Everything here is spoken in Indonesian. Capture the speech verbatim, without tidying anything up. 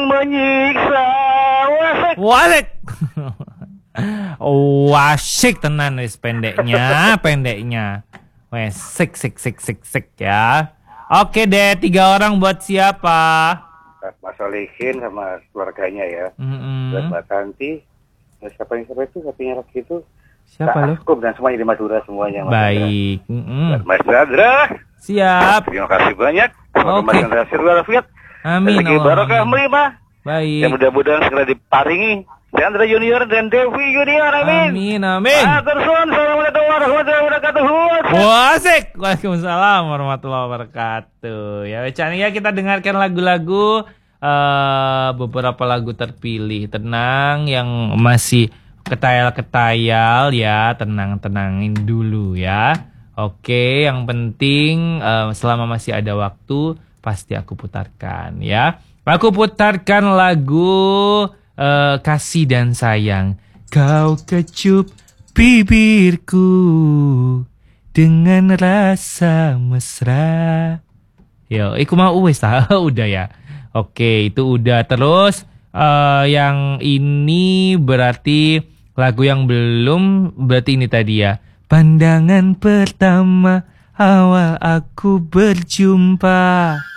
menyiksa. Wasik. Wasik. Wasik tenan wis pendeknya, pendeknya. Wes sik sik sik sik sik ya. Oke deh, tiga orang buat siapa? Mas Solihin sama keluarganya ya. Mm-hmm. Buat Mbak Tanti. Siapa yang siapa itu? Satunya lagi itu. Siapa lo? Aku dan semuanya di Madura semuanya. Baik. Mm-hmm. Mas Chandra. Siap. Terima kasih banyak. Oke. Mas Chandra Sirwalafiat. Amin. Rezeki barokah menerima. Baik. Yang mudah-mudahan segera diparingi. Chandra Junior dan Devi Junior. Amin. Amin. Amin. Atursun. Assalamualaikum warahmatullahi wabarakatuh. Wasik. Waalaikumsalam warahmatullahi wabarakatuh. Ya, Cani ya, kita dengarkan lagu-lagu uh, beberapa lagu terpilih. Tenang yang masih ketayal-ketayal ya, tenang-tenangin dulu ya. Oke, yang penting uh, selama masih ada waktu pasti aku putarkan ya. Aku putarkan lagu uh, Kasih dan Sayang. Kau kecup bibirku dengan rasa mesra. Yo, iku mau wis udah ya. Oke, itu udah. Terus uh, yang ini berarti lagu yang belum, berarti ini tadi ya. Pandangan pertama awal aku berjumpa.